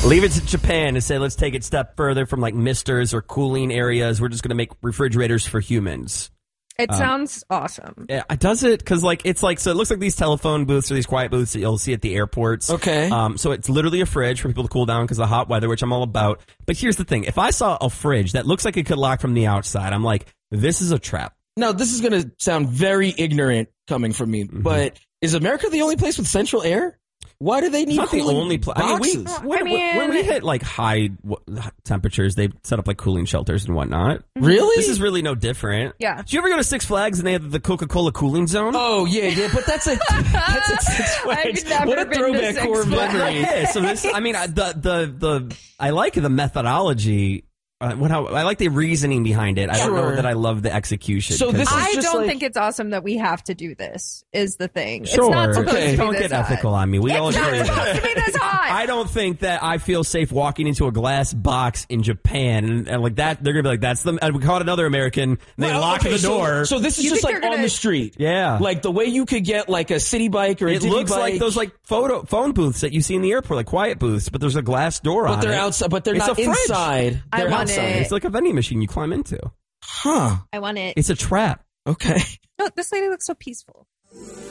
Leave it to Japan and say, let's take it a step further from like misters or cooling areas. We're just going to make refrigerators for humans. It sounds awesome. Yeah, does it? Because like it's like so. It looks like these telephone booths or these quiet booths that you'll see at the airports. Okay. So it's literally a fridge for people to cool down because of the hot weather, which I'm all about. But here's the thing: if I saw a fridge that looks like it could lock from the outside, I'm like, this is a trap. Now, this is going to sound very ignorant coming from me, but is America the only place with central air? Why do they need It's not the only place. When we hit like high temperatures, they set up like cooling shelters and whatnot. Really? This is really no different. Yeah. Did you ever go to Six Flags and they have the Coca-Cola cooling zone? Oh, yeah, but that's a Six Flags. I've never What a been to throwback Six core Flags. memory. Yeah, so this, I mean, I like the methodology. I like the reasoning behind it. I don't know Sure. that I love the execution. So this is I just don't like- think it's awesome that we have to do this, is the thing. Sure. It's not supposed Okay. to be Don't this get hot. ethical on me. We all It's agree. not supposed to be this hot. I don't think that I feel safe walking into a glass box in Japan and like that. They're gonna be like, "That's the." And we caught another American. And they Well, lock okay, the door. So this is You just think like they're on gonna- the street. Yeah. Like the way you could get like a city bike or a it Diddy looks bike. like those like phone booths that you see in the airport, like quiet booths, but there's a glass door on But they're it. outside. But they're It's not a fridge. inside. I They're want outside. it. It's like a vending machine you climb into. Huh. I want it. It's a trap. Okay. No, this lady looks so peaceful.